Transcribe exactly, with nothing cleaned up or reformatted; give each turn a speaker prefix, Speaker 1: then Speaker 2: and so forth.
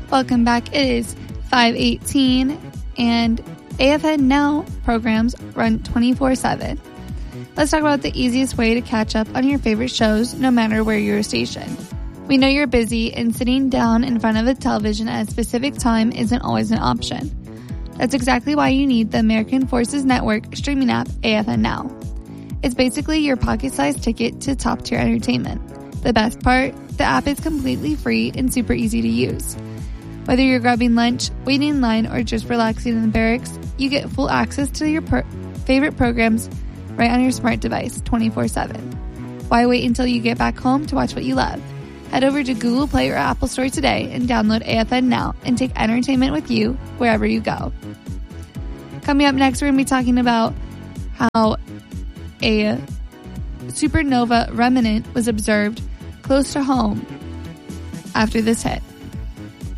Speaker 1: Welcome back. It is five eighteen and A F N Now programs run twenty-four seven. Let's talk about the easiest way to catch up on your favorite shows no matter where you're stationed. We know you're busy and sitting down in front of a television at a specific time isn't always an option. That's exactly why you need the American Forces Network streaming app A F N Now. It's basically your pocket-sized ticket to top-tier entertainment. The best part? The app is completely free and super easy to use. Whether you're grabbing lunch, waiting in line, or just relaxing in the barracks, you get full access to your per- favorite programs right on your smart device twenty-four seven. Why wait until you get back home to watch what you love? Head over to Google Play or Apple Store today and download A F N Now and take entertainment with you wherever you go. Coming up next, we're going to be talking about how a supernova remnant was observed close to home after this hit.